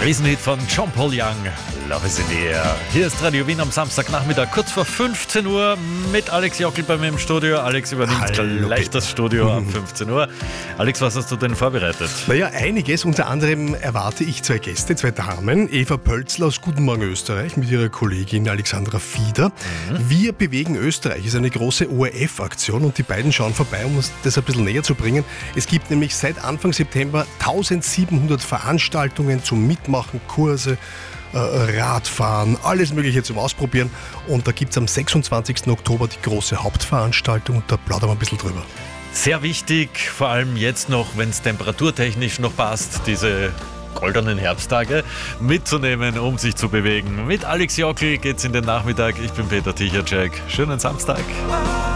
Riesenhit von John Paul Young, Love is in the Air. Hier ist Radio Wien am Samstagnachmittag, kurz vor 15 Uhr mit Alex Jockel bei mir im Studio. Alex übernimmt gleich das Studio ab 15 Uhr. Alex, was hast du denn vorbereitet? Naja, einiges. Unter anderem erwarte ich zwei Gäste, zwei Damen. Eva Pölzl aus Guten Morgen Österreich mit ihrer Kollegin Alexandra Fieder. Wir bewegen Österreich ist eine große ORF-Aktion und die beiden schauen vorbei, um uns das ein bisschen näher zu bringen. Es gibt nämlich seit Anfang September 1700 Veranstaltungen zum Mitmachen, Kurse, Radfahren, alles Mögliche zum Ausprobieren. Und da gibt es am 26. Oktober die große Hauptveranstaltung und da plaudern wir ein bisschen drüber. Sehr wichtig, vor allem jetzt noch, wenn es temperaturtechnisch noch passt, diese goldenen Herbsttage mitzunehmen, um sich zu bewegen. Mit Alex Jockel geht's in den Nachmittag. Ich bin Peter Tichacek. Schönen Samstag.